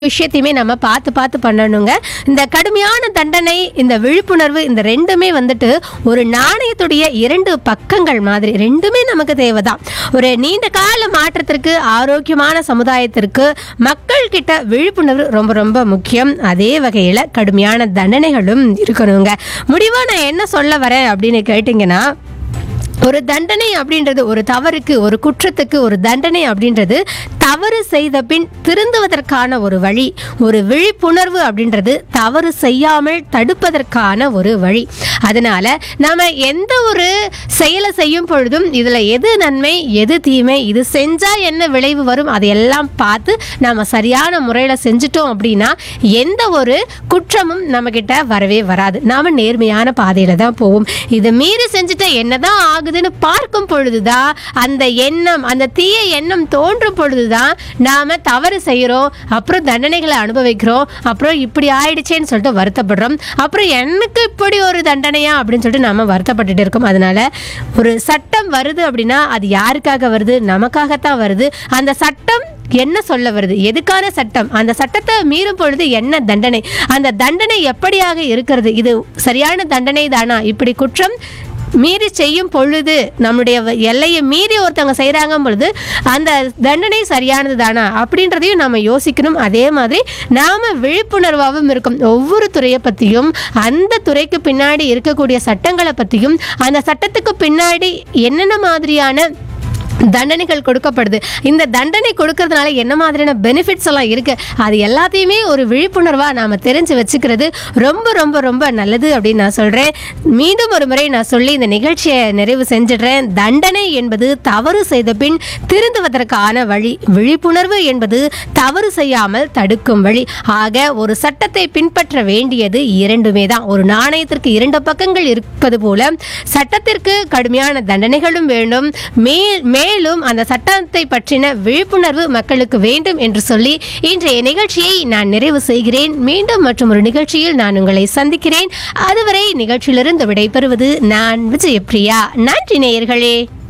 விஷயத்தையுமே நம்ம பார்த்து பார்த்து பண்ணணுங்க. இந்த கடுமையான தண்டனை, இந்த விழிப்புணர்வு, இந்த ரெண்டுமே வந்துட்டு ஒரு நாணயத்துடைய இரண்டு பக்கங்கள் மாதிரி. ரெண்டுமே நமக்கு தேவைதான். ஒரு நீண்ட கால மாற்றத்திற்கு, ஆரோக்கியமான சமுதாயத்திற்கு மக்கள் கிட்ட விழிப்புணர்வு ரொம்ப ரொம்ப முக்கியம். அதே வகையில் கடுமையான தண்டனைகளும் இருக்கணுங்க. முடிவா நான் என்ன சொல்ல வரேன் அப்படின்னு கேட்டிங்கன்னா, ஒரு தண்டனை அப்படின்றது, ஒரு தவறுக்கு, ஒரு குற்றத்துக்கு ஒரு தண்டனை அப்படின்றது தவறு செய்த பின் திருந்துவதற்கான ஒரு வழி. ஒரு விழிப்புணர்வு அப்படின்றது தவறு செய்யாமல் தடுப்பதற்கான ஒரு வழி. அதனால நாம எந்த ஒரு செயலை செய்யும் பொழுதும் இதில் எது நன்மை எது தீமை, இது செஞ்சா என்ன விளைவு வரும், அதையெல்லாம் பார்த்து நாம சரியான முறையில் செஞ்சுட்டோம் அப்படின்னா எந்த ஒரு குற்றமும் நம்ம கிட்ட வரவே வராது. நாம நேர்மையான பாதையில தான் போவோம். இதை மீறி செஞ்சுட்டு என்னதான் ஆகுதுன்னு பார்க்கும் பொழுதுதான், அந்த எண்ணம், அந்த தீய எண்ணம் தோன்றும் பொழுதுதான் நாம தவறு செய்யறோம், அப்புறம் தண்டனைகளை அனுபவிக்கிறோம், அப்புறம் இப்படி ஆயிடுச்சேன்னு சொல்லிட்டு வருத்தப்படுறோம், அப்புறம் எனக்கு இப்படி ஒரு தண்டனையா அப்படின்னு சொல்லிட்டு நாம வருத்தப்பட்டுட்டு இருக்கோம். அதனால ஒரு சட்டம் வருது அப்படின்னா அது யாருக்காக வருது? நமக்காகத்தான் வருது. அந்த சட்டம் என்ன சொல்ல வருது? எதுக்கான சட்டம்? அந்த சட்டத்தை மீறும் பொழுது என்ன தண்டனை? அந்த தண்டனை எப்படியாக இருக்கிறது? இது சரியான தண்டனை தானா? இப்படி குற்றம் மீறி செய்யும் பொழுது, நம்முடைய எல்லையை மீறி ஒருத்தவங்க செய்கிறாங்க பொழுது அந்த தண்டனை சரியானது தானா அப்படின்றதையும் நாம் யோசிக்கணும். அதே மாதிரி நாம் விழிப்புணர்வாகவும் இருக்கும். ஒவ்வொரு துறையை பற்றியும், அந்த துறைக்கு பின்னாடி இருக்கக்கூடிய சட்டங்களை பற்றியும், அந்த சட்டத்துக்கு பின்னாடி என்னென்ன மாதிரியான தண்டனைகள் கொடுக்கப்படுது, இந்த தண்டனை கொடுக்கறதுனால என்ன மாதிரியான பெனிஃபிட்ஸ் எல்லாம் இருக்கு, அது எல்லாத்தையுமே ஒரு விழிப்புணர்வா நாம தெரிஞ்சு வச்சுக்கிறது ரொம்ப ரொம்ப ரொம்ப நல்லது அப்படின்னு நான் சொல்றேன். மீண்டும் ஒரு முறை நான் சொல்லி இந்த நிகழ்ச்சியை நிறைவு செஞ்சிடுறேன். தண்டனை என்பது தவறு செய்த பின் திருந்துவதற்கான வழி. விழிப்புணர்வு என்பது தவறு செய்யாமல் தடுக்கும் வழி. ஆக ஒரு சட்டத்தை பின்பற்ற வேண்டியது இரண்டுமே தான். ஒரு நாணயத்திற்கு இரண்டு பக்கங்கள் இருப்பது போல சட்டத்திற்கு கடுமையான தண்டனைகளும் வேண்டும். மேலும் அந்த சட்டத்தை பற்றின விழிப்புணர்வு மக்களுக்கு வேண்டும் என்று சொல்லி இன்றைய நிகழ்ச்சியை நான் நிறைவு செய்கிறேன். மீண்டும் மற்றும் ஒரு நிகழ்ச்சியில் நான் உங்களை சந்திக்கிறேன். அதுவரை நிகழ்ச்சியிலிருந்து விடைபெறுவது நான் விஜயபிரியா. நன்றி நேயர்களே.